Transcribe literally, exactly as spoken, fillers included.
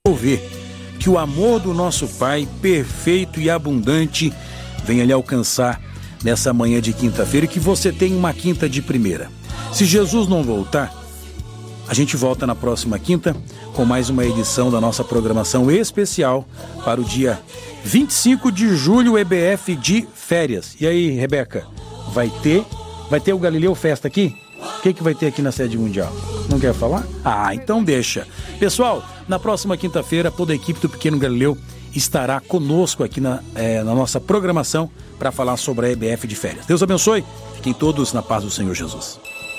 ver que o amor do nosso Pai, perfeito e abundante, venha lhe alcançar nessa manhã de quinta-feira e que você tenha uma quinta de primeira. Se Jesus não voltar, a gente volta na próxima quinta com mais uma edição da nossa programação especial para o dia vinte e cinco de julho, E B F de férias. E aí, Rebeca, vai ter, vai ter o Galileu Festa aqui? O que, que vai ter aqui na sede mundial? Não quer falar? Ah, então deixa. Pessoal, na próxima quinta-feira, toda a equipe do Pequeno Galileu estará conosco aqui na, é, na nossa programação para falar sobre a E B F de férias. Deus abençoe. Fiquem todos na paz do Senhor Jesus.